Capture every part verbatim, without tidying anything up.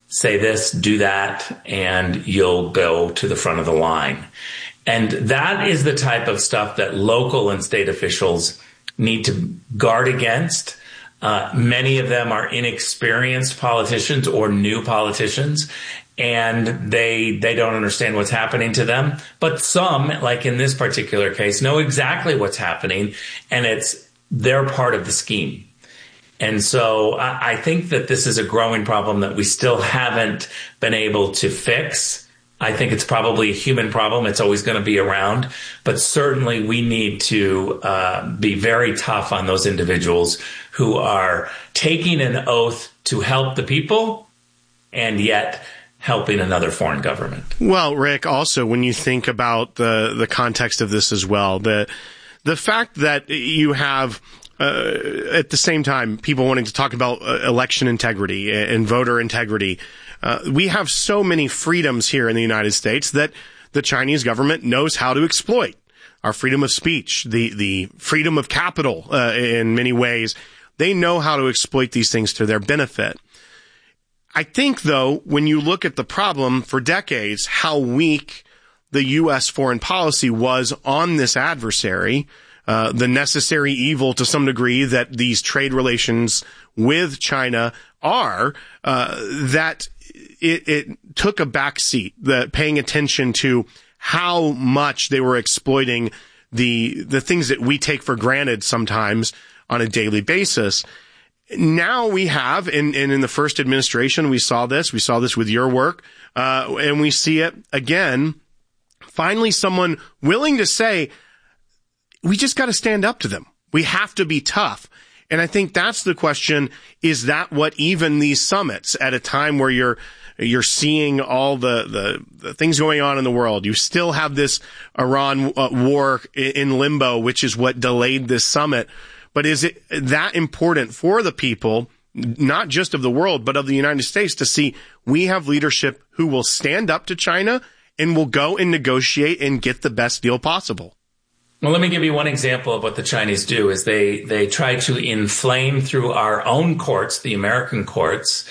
say this, do that, and you'll go to the front of the line. And that is the type of stuff that local and state officials need to guard against. Uh, many of them are inexperienced politicians or new politicians, and they they don't understand what's happening to them. But some, like in this particular case, know exactly what's happening, and it's they're part of the scheme. And so I, I think that this is a growing problem that we still haven't been able to fix. I think it's probably a human problem. It's always going to be around. But certainly we need to uh, be very tough on those individuals who are taking an oath to help the people and yet helping another foreign government. Well, Rick, also, when you think about the, the context of this as well, the, the fact that you have uh, at the same time people wanting to talk about uh, election integrity and voter integrity. Uh, we have so many freedoms here in the United States that the Chinese government knows how to exploit. Our freedom of speech, the, the freedom of capital, uh, in many ways. They know how to exploit these things to their benefit. I think, though, when you look at the problem for decades, how weak the U S foreign policy was on this adversary, uh, the necessary evil to some degree that these trade relations with China are, uh, that It, it took a backseat, the paying attention to how much they were exploiting the the things that we take for granted sometimes on a daily basis. Now we have, and, and in the first administration, we saw this. We saw this with your work, uh, and we see it again. Finally, someone willing to say, we just got to stand up to them. We have to be tough. And I think that's the question, is that what even these summits at a time where you're You're seeing all the, the, the things going on in the world. You still have this Iran uh, war in limbo, which is what delayed this summit. But is it that important for the people, not just of the world, but of the United States, to see we have leadership who will stand up to China and will go and negotiate and get the best deal possible? Well, let me give you one example of what the Chinese do is they, they try to inflame through our own courts, the American courts,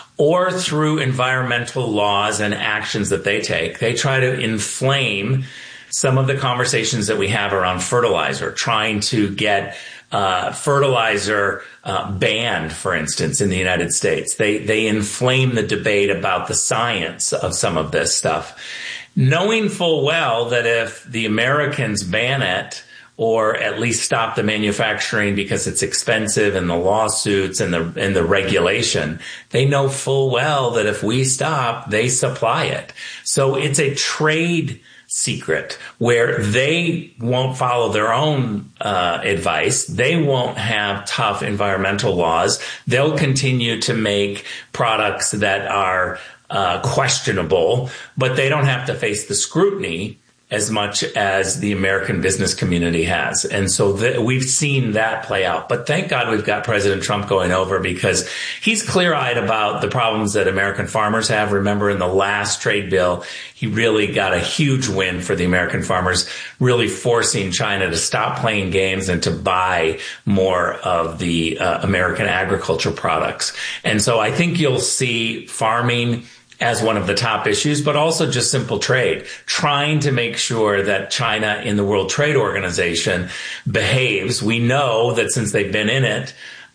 or through environmental laws and actions that they take. They try to inflame some of the conversations that we have around fertilizer, trying to get uh, fertilizer uh, banned, for instance, in the United States. They, they inflame the debate about the science of some of this stuff, knowing full well that if the Americans ban it, or at least stop the manufacturing because it's expensive and the lawsuits and the and the regulation, they know full well that if we stop, they supply it. So it's a trade secret where they won't follow their own uh, advice. They won't have tough environmental laws. They'll continue to make products that are uh, questionable, but they don't have to face the scrutiny as much as the American business community has. And so th- we've seen that play out. But thank God we've got President Trump going over because he's clear-eyed about the problems that American farmers have. Remember, in the last trade bill, he really got a huge win for the American farmers, really forcing China to stop playing games and to buy more of the uh, American agriculture products. And so I think you'll see farming as one of the top issues, but also just simple trade, trying to make sure that China in the World Trade Organization behaves. We know that since they've been in it,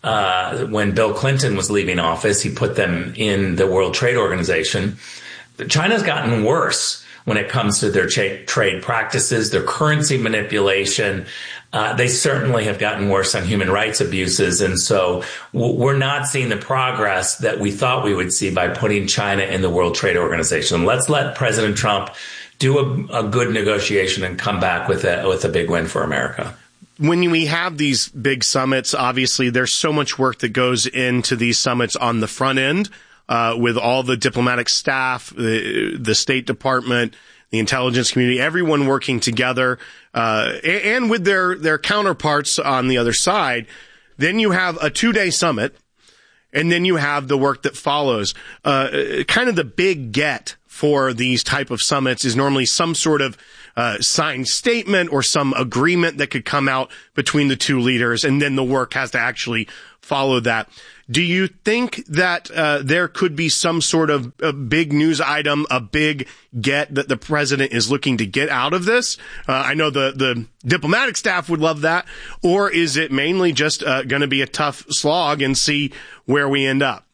uh, when Bill Clinton was leaving office, he put them in the World Trade Organization. China's gotten worse when it comes to their cha- trade practices, their currency manipulation. Uh, they certainly have gotten worse on human rights abuses. And so w- we're not seeing the progress that we thought we would see by putting China in the World Trade Organization. Let's let President Trump do a, a good negotiation and come back with a, with a big win for America. When we have these big summits, obviously there's so much work that goes into these summits on the front end, uh, with all the diplomatic staff, the, the State Department, the intelligence community, everyone working together, uh, and with their, their counterparts on the other side. Then you have a two-day summit, and then you have the work that follows. Uh, kind of the big get for these type of summits is normally some sort of uh, signed statement or some agreement that could come out between the two leaders, and then the work has to actually follow that. Do you think that uh, there could be some sort of a big news item, a big get that the president is looking to get out of this? Uh, I know the, the diplomatic staff would love that. Or is it mainly just uh, going to be a tough slog and see where we end up?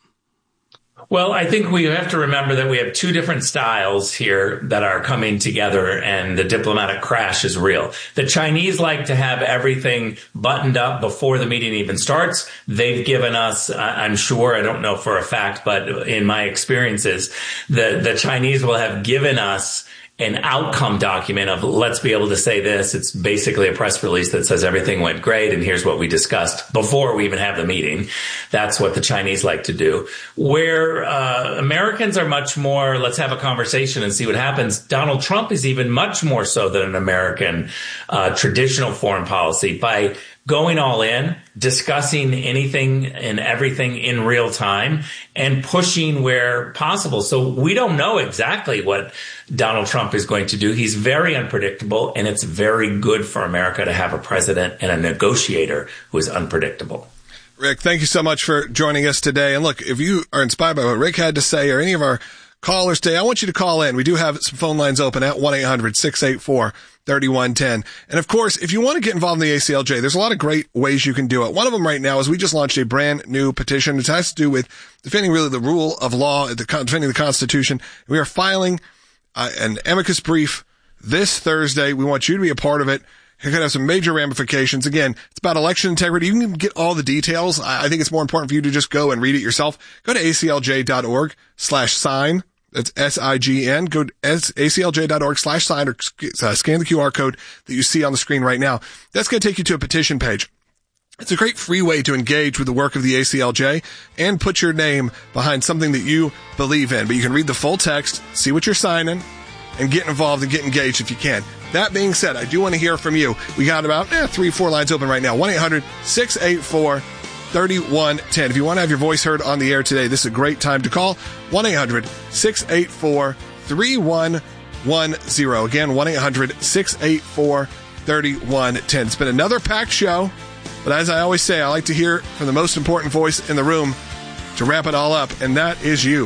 Well, I think we have to remember that we have two different styles here that are coming together, and the diplomatic crash is real. The Chinese like to have everything buttoned up before the meeting even starts. They've given us, I'm sure, I don't know for a fact, but in my experiences, the, the Chinese will have given us an outcome document of, let's be able to say this. It's basically a press release that says everything went great and here's what we discussed before we even have the meeting. That's what the Chinese like to do. Where uh, Americans are much more, let's have a conversation and see what happens. Donald Trump is even much more so than an American uh, traditional foreign policy by going all in, discussing anything and everything in real time, and pushing where possible. So we don't know exactly what Donald Trump is going to do. He's very unpredictable, and it's very good for America to have a president and a negotiator who is unpredictable. Rick, thank you so much for joining us today. And look, if you are inspired by what Rick had to say or any of our callers today, I want you to call in. We do have some phone lines open at one eight hundred six eight four thirty-one one zero. And of course, if you want to get involved in the A C L J, there's a lot of great ways you can do it. One of them right now is we just launched a brand new petition. It has to do with defending really the rule of law, the, defending the Constitution. We are filing uh, an amicus brief this Thursday. We want you to be a part of it. It could have some major ramifications. Again, it's about election integrity. You can get all the details. I think it's more important for you to just go and read it yourself. Go to A C L J dot org slash sign. That's S I G N. Go to A C L J dot org slash sign or uh, scan the Q R code that you see on the screen right now. That's going to take you to a petition page. It's a great free way to engage with the work of the A C L J and put your name behind something that you believe in. But you can read the full text, see what you're signing, and get involved and get engaged if you can. That being said, I do want to hear from you. We got about eh, three, four lines open right now. one eight hundred six eight four thirty-one ten. If you want to have your voice heard on the air today, this is a great time to call. one eight hundred six eight four three one one zero. Again, one eight hundred six eight four thirty-one ten. It's been another packed show, but as I always say, I like to hear from the most important voice in the room to wrap it all up, and that is you.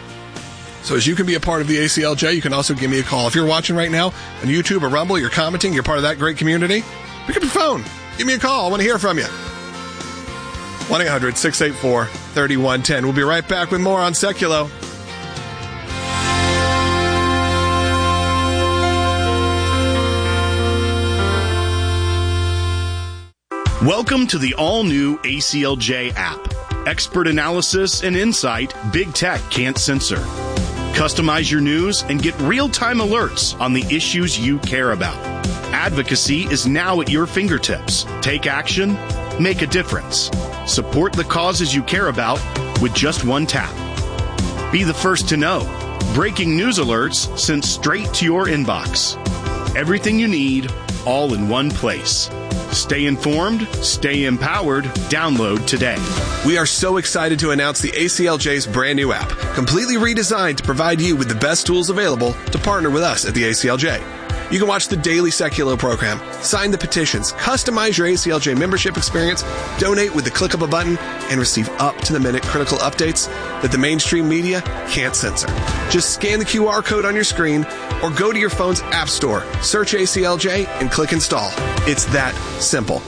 So as you can be a part of the A C L J, you can also give me a call. If you're watching right now on YouTube or Rumble, you're commenting, you're part of that great community, pick up your phone. Give me a call. I want to hear from you. one eight hundred six eight four thirty-one one zero. We'll be right back with more on Seculo. Welcome to the all-new A C L J app. Expert analysis and insight big tech can't censor. Customize your news and get real-time alerts on the issues you care about. Advocacy is now at your fingertips. Take action, make a difference. Support the causes you care about with just one tap. Be the first to know. Breaking news alerts sent straight to your inbox. Everything you need, all in one place. Stay informed, stay empowered. Download today. We are so excited to announce the A C L J's brand new app, completely redesigned to provide you with the best tools available to partner with us at the A C L J. You can watch the daily Seculo program, sign the petitions, customize your A C L J membership experience, donate with the click of a button, and receive up-to-the-minute critical updates that the mainstream media can't censor. Just scan the Q R code on your screen or go to your phone's app store, search A C L J, and click install. It's that simple.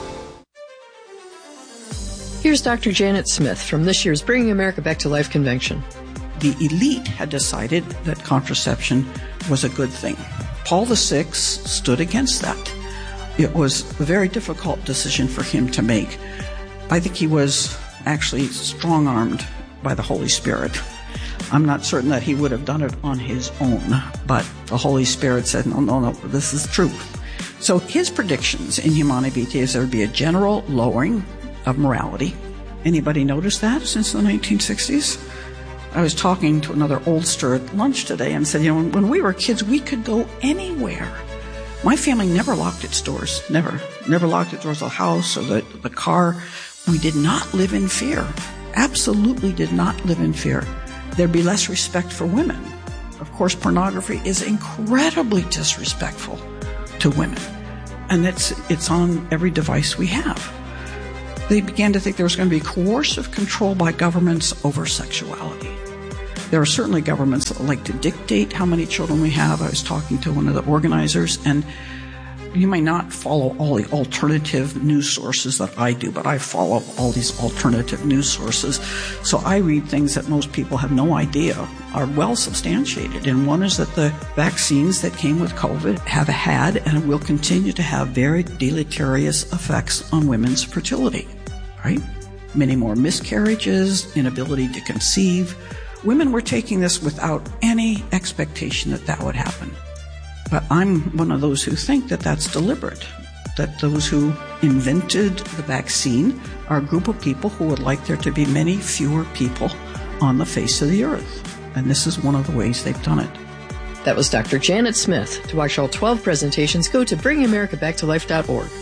Here's Doctor Janet Smith from this year's Bringing America Back to Life convention. The elite had decided that contraception was a good thing. Paul the Sixth stood against that. It was a very difficult decision for him to make. I think he was actually strong-armed by the Holy Spirit. I'm not certain that he would have done it on his own, but the Holy Spirit said, no, no, no, this is true. So his predictions in Humanae Vitae is there would be a general lowering of morality. Anybody notice that since the nineteen sixties? I was talking to another oldster at lunch today and said, you know, when we were kids, we could go anywhere. My family never locked its doors, never. Never locked its doors of the house or the, the car. We did not live in fear. Absolutely did not live in fear. There'd be less respect for women. Of course, pornography is incredibly disrespectful to women. And it's, it's on every device we have. They began to think there was going to be coercive control by governments over sexuality. There are certainly governments that like to dictate how many children we have. I was talking to one of the organizers, and you may not follow all the alternative news sources that I do, but I follow all these alternative news sources. So I read things that most people have no idea are well substantiated. And one is that the vaccines that came with COVID have had and will continue to have very deleterious effects on women's fertility, right? Many more miscarriages, inability to conceive. Women were taking this without any expectation that that would happen. But I'm one of those who think that that's deliberate, that those who invented the vaccine are a group of people who would like there to be many fewer people on the face of the earth. And this is one of the ways they've done it. That was Doctor Janet Smith. To watch all twelve presentations, go to bring america back to life dot org.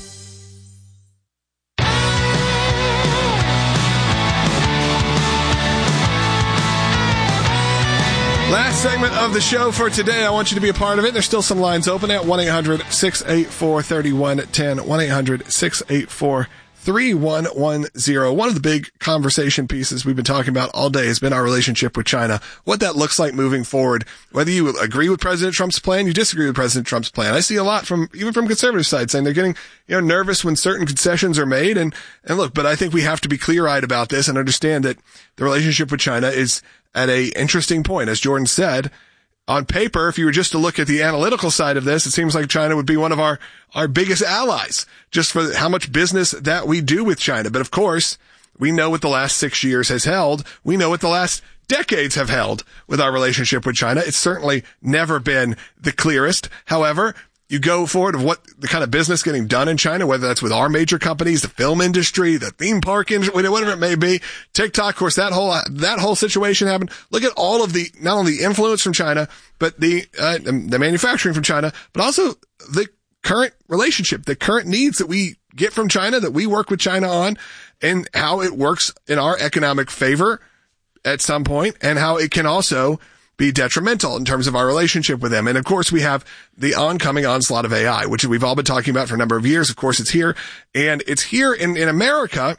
Last segment of the show for today. I want you to be a part of it. There's still some lines open at one eight hundred six eight four three one one zero, one eight hundred six eight four three one one zero. One of the big conversation pieces we've been talking about all day has been our relationship with China, what that looks like moving forward. Whether you agree with President Trump's plan, you disagree with President Trump's plan. I see a lot from, even from conservative sides, saying they're getting, you know, nervous when certain concessions are made. And, and look, but I think we have to be clear-eyed about this and understand that the relationship with China is at a interesting point. As Jordan said, on paper, if you were just to look at the analytical side of this, it seems like China would be one of our, our biggest allies, just for how much business that we do with China. But of course, we know what the last six years has held. We know what the last decades have held with our relationship with China. It's certainly never been the clearest. However, you go forward of what the kind of business getting done in China, whether that's with our major companies, the film industry, the theme park industry, whatever it may be, TikTok, of course, that whole, that whole situation happened. Look at all of the, not only the influence from China, but the, uh, the manufacturing from China, but also the current relationship, the current needs that we get from China, that we work with China on, and how it works in our economic favor at some point, and how it can also be detrimental in terms of our relationship with them. And of course, we have the oncoming onslaught of A I, which we've all been talking about for a number of years. Of course, it's here, and it's here in, in America.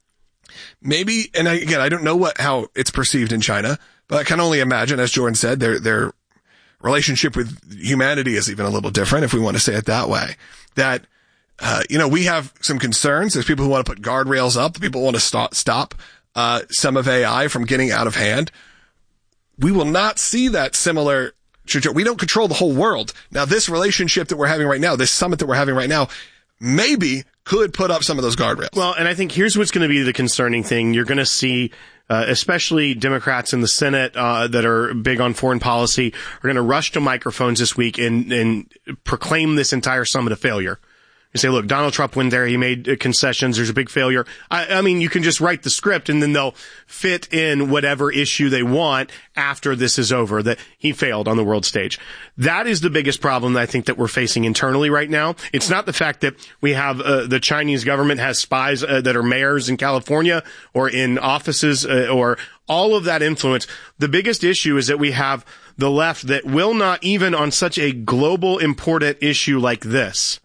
Maybe, and I, again, I don't know what, how it's perceived in China, but I can only imagine, as Jordan said, their, their relationship with humanity is even a little different, if we want to say it that way. That, uh, you know, we have some concerns. There's people who want to put guardrails up. People want to stop, stop, uh, some of A I from getting out of hand. We will not see that similar trajectory. We don't control the whole world. Now, this relationship that we're having right now, this summit that we're having right now, maybe could put up some of those guardrails. Well, and I think here's what's going to be the concerning thing. You're going to see, uh, especially Democrats in the Senate, uh, that are big on foreign policy, are going to rush to microphones this week and, and proclaim this entire summit a failure. You say, look, Donald Trump went there. He made concessions. There's a big failure. I, I mean, you can just write the script and then they'll fit in whatever issue they want after this is over, that he failed on the world stage. That is the biggest problem that I think that we're facing internally right now. It's not the fact that we have uh, the Chinese government has spies uh, that are mayors in California or in offices uh, or all of that influence. The biggest issue is that we have the left that will not, even on such a global important issue like this,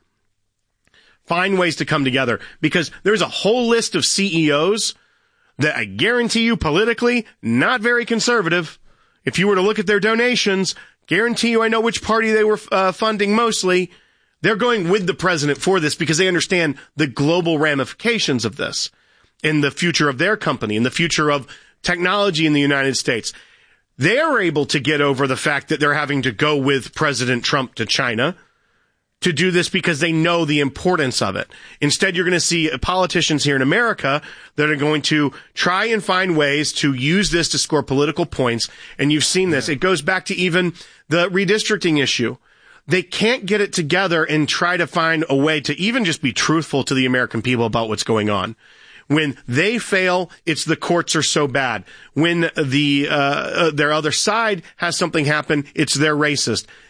find ways to come together, because there's a whole list of C E Os that I guarantee you politically not very conservative. If you were to look at their donations, guarantee you I know which party they were uh, funding mostly. They're going with the president for this because they understand the global ramifications of this in the future of their company, in the future of technology in the United States. They're able to get over the fact that they're having to go with President Trump to China to do this because they know the importance of it. Instead, you're going to see politicians here in America that are going to try and find ways to use this to score political points. And you've seen this. It goes back to even the redistricting issue. They can't get it together and try to find a way to even just be truthful to the American people about what's going on. When they fail, it's the courts are so bad. When the uh, uh their other side has something happen, it's they're racist.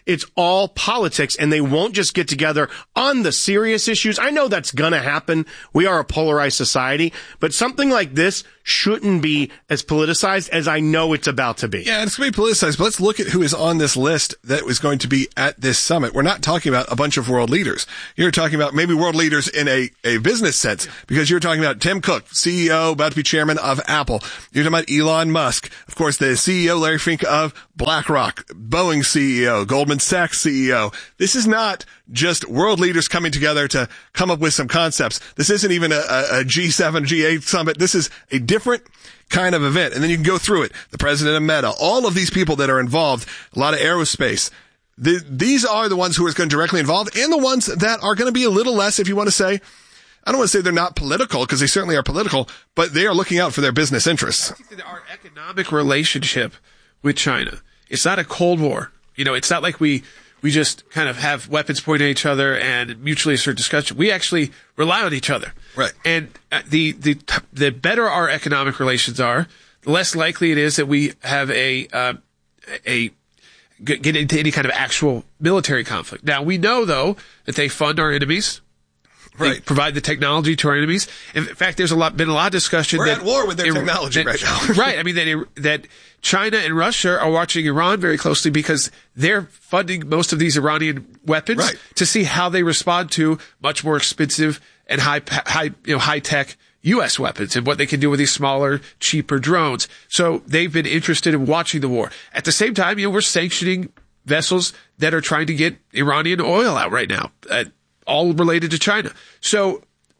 It's all politics, and they won't just get together on the serious issues. I know that's gonna happen. We are a polarized society, but something like this shouldn't be as politicized as I know it's about to be. Yeah, it's going to be politicized, but let's look at who is on this list that was going to be at this summit. We're not talking about a bunch of world leaders. You're talking about maybe world leaders in a, a business sense, because you're talking about Tim Cook, C E O, about to be chairman of Apple. You're talking about Elon Musk, of course, the C E O, Larry Fink of BlackRock, Boeing C E O, Goldman Sachs C E O. This is not just world leaders coming together to come up with some concepts. This isn't even a, a G seven, G eight summit. This is a different kind of event. And then you can go through it. The president of Meta, all of these people that are involved, a lot of aerospace. The, these are the ones who are going to directly involved, and the ones that are going to be a little less, if you want to say, I don't want to say they're not political, because they certainly are political, but they are looking out for their business interests. Our economic relationship with China, it's not a Cold War. You know, it's not like we, we just kind of have weapons pointed at each other and mutually assured discussion. We actually rely on each other. Right. And the, the, the better our economic relations are, the less likely it is that we have a, uh, a, get into any kind of actual military conflict. Now, we know, though, that they fund our enemies. They Right. provide the technology to our enemies. In fact, there's a lot, been a lot of discussion. We're that at war with their technology that, right now. Right. I mean, that, that China and Russia are watching Iran very closely because they're funding most of these Iranian weapons Right. to see how they respond to much more expensive and high, high, you know, high tech U S weapons and what they can do with these smaller, cheaper drones. So they've been interested in watching the war. At the same time, you know, we're sanctioning vessels that are trying to get Iranian oil out right now. Uh, all related to China. So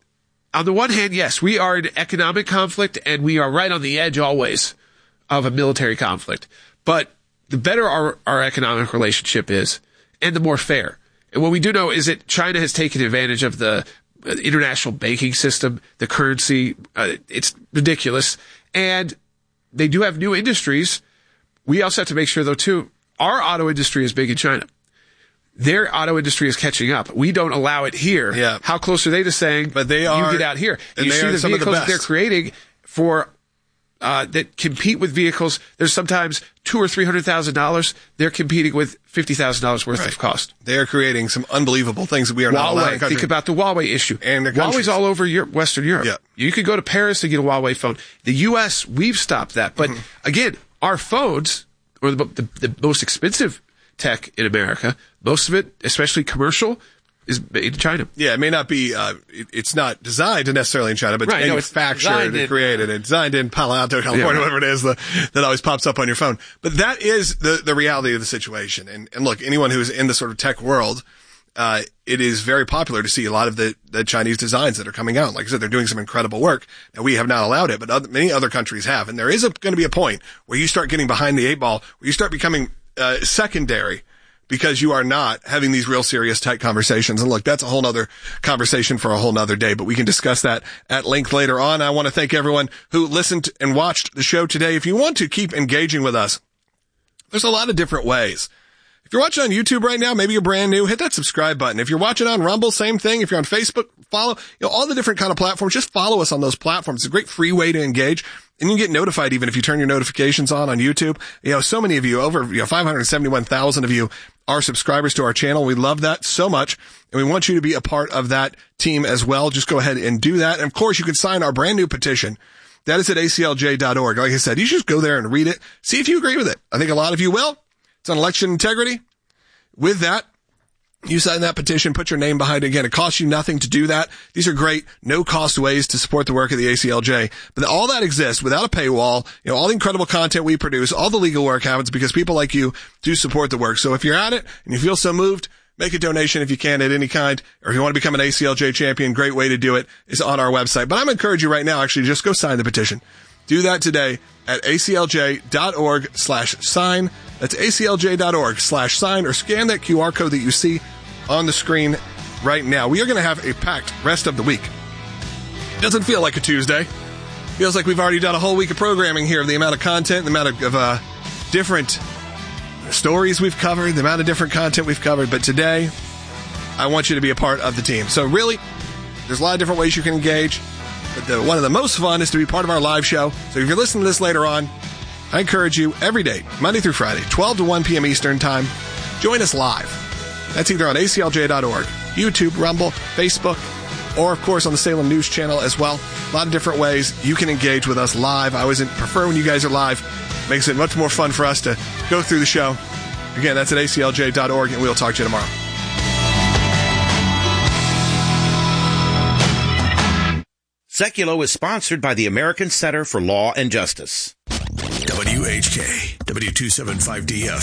on the one hand, yes, we are in economic conflict and we are right on the edge always of a military conflict. But the better our, our economic relationship is and the more fair. And what we do know is that China has taken advantage of the international banking system, the currency. Uh, it's ridiculous. And they do have new industries. We also have to make sure, though, too, our auto industry is big in China. Their auto industry is catching up. We don't allow it here. Yeah. How close are they to saying, But they are, you get out here? and you they see are the some of the vehicles that they're best. creating for, uh, that compete with vehicles. There's sometimes two or three hundred thousand dollars. They're competing with fifty thousand dollars worth Right. of cost. They are creating some unbelievable things that we are not allowed in the Huawei. country. Think about the Huawei issue. And the countries. Huawei's all over Europe, Western Europe. Yeah. You could go to Paris and get a Huawei phone. The U S, we've stopped that. But Mm-hmm. again, our phones, or the, the, the most expensive tech in America, most of it, especially commercial, is made in China. Yeah, it may not be, uh, it, it's not designed necessarily in China, but Right, it's no, it's manufactured designed and in- created and designed in Palo Alto, California, Yeah. whatever it is the, that always pops up on your phone. But that is the, the reality of the situation. And, and look, anyone who's in the sort of tech world, uh, it is very popular to see a lot of the, the Chinese designs that are coming out. Like I said, they're doing some incredible work. Now, we have not allowed it, but other, many other countries have. And there is going to be a point where you start getting behind the eight ball, where you start becoming uh, secondary, because you are not having these real serious tech conversations. And look, that's a whole nother conversation for a whole nother day, but we can discuss that at length later on. I want to thank everyone who listened and watched the show today. If you want to keep engaging with us, there's a lot of different ways. If you're watching on YouTube right now, maybe you're brand new, hit that subscribe button. If you're watching on Rumble, same thing. If you're on Facebook, follow, you know, all the different kind of platforms, just follow us on those platforms. It's a great free way to engage. And you get notified even if you turn your notifications on on YouTube. You know, so many of you, over, you know, five hundred seventy-one thousand of you are subscribers to our channel. We love that so much. And we want you to be a part of that team as well. Just go ahead and do that. And of course, you can sign our brand new petition. That is at A C L J dot org. Like I said, you should just go there and read it. See if you agree with it. I think a lot of you will. It's on election integrity. With that, you sign that petition, put your name behind it. Again, it costs you nothing to do that. These are great, no-cost ways to support the work of the A C L J. But all that exists without a paywall. You know, all the incredible content we produce, all the legal work happens because people like you do support the work. So if you're at it and you feel so moved, make a donation if you can at any kind. Or if you want to become an A C L J champion, great way to do it is on our website. But I'm encouraging you right now, actually, just go sign the petition. Do that today at A C L J dot org slash sign. That's A C L J dot org slash sign, or scan that Q R code that you see on the screen right now. We are going to have a packed rest of the week. Doesn't feel like a Tuesday. Feels like we've already done a whole week of programming here, the amount of content, the amount of, of uh, different stories we've covered, the amount of different content we've covered. But today, I want you to be a part of the team. So really, there's a lot of different ways you can engage. But the, one of the most fun is to be part of our live show. So if you're listening to this later on, I encourage you every day, Monday through Friday, twelve to one p.m. Eastern Time, join us live. That's either on A C L J dot org, YouTube, Rumble, Facebook, or, of course, on the Salem News Channel as well. A lot of different ways you can engage with us live. I always prefer when you guys are live. Makes it much more fun for us to go through the show. Again, that's at A C L J dot org, and we'll talk to you tomorrow. Seculo is sponsored by the American Center for Law and Justice. W H K, W two seventy-five D F,